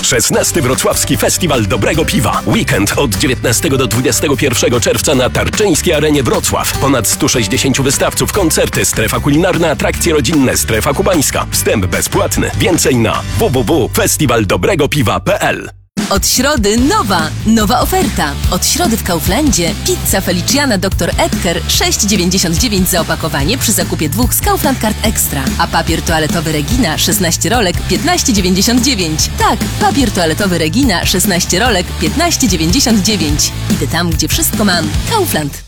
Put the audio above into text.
16. Wrocławski Festiwal Dobrego Piwa. Weekend od 19 do 21 czerwca na Tarczyńskiej Arenie Wrocław. Ponad 160 wystawców, koncerty, strefa kulinarna, atrakcje rodzinne, strefa kubańska. Wstęp bezpłatny. Więcej na www.festiwaldobregopiwa.pl. Od środy nowa oferta. Od środy w Kauflandzie pizza Feliciana Dr. Edgar 6,99 za opakowanie przy zakupie 2 z Kaufland Card Extra. A papier toaletowy Regina 16 rolek 15,99. Tak, papier toaletowy Regina 16 rolek 15,99. Idę tam, gdzie wszystko mam. Kaufland.